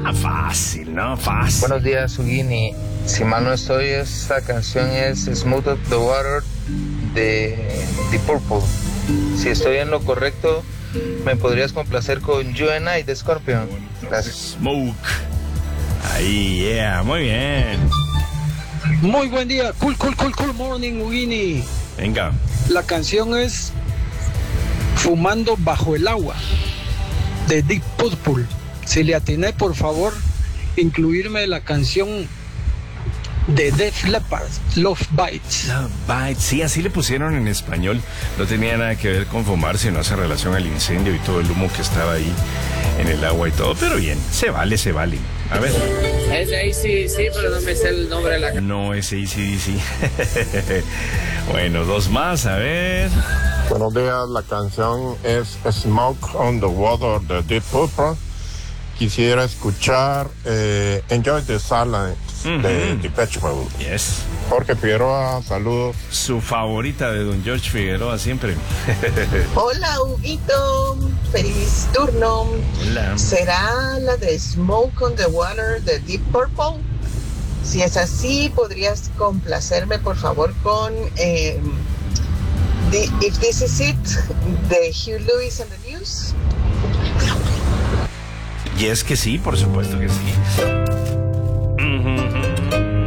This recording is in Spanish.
Fácil, ¿no? Fácil. Buenos días, Sugini. Si mal no estoy, esta canción es Smooth of the Water de The Purple. Si estoy en lo correcto, ¿me podrías complacer con You and I de Scorpion? Gracias. Smoke. Ahí, yeah, muy bien. Muy buen día, cool morning, Winnie. Venga. La canción es Fumando bajo el agua de Deep Purple. Si le atiné, por favor, incluirme la canción de Def Leppard, Love Bites. Love Bites, sí, así le pusieron en español. No tenía nada que ver con fumar, sino hace relación al incendio y todo el humo que estaba ahí en el agua y todo. Pero bien, se vale. A ver. Es de AC/DC, pero no me sé el nombre de la canción. No es AC/DC. Bueno, dos más, a ver. Buenos días, la canción es Smoke on the Water de Deep Purple. Quisiera escuchar Enjoy the Silence de Depeche Mode. Yes. Jorge Figueroa, saludos. Su favorita de don George Figueroa siempre. Hola, Huguito. Feliz turno. Hola. ¿Será la de Smoke on the Water de Deep Purple? Si es así, ¿podrías complacerme, por favor, con If This Is It de Hugh Lewis and the News? Y es que sí, por supuesto que sí.